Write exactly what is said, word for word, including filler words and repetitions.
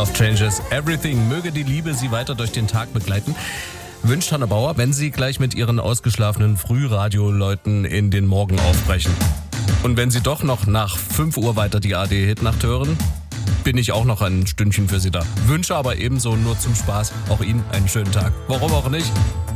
Love Changes Everything. Möge die Liebe Sie weiter durch den Tag begleiten. Wünscht Hanne Bauer, wenn Sie gleich mit Ihren ausgeschlafenen Frühradioleuten in den Morgen aufbrechen. Und wenn Sie doch noch nach fünf Uhr weiter die A D Hitnacht hören, bin ich auch noch ein Stündchen für Sie da. Wünsche aber ebenso nur zum Spaß auch Ihnen einen schönen Tag. Warum auch nicht?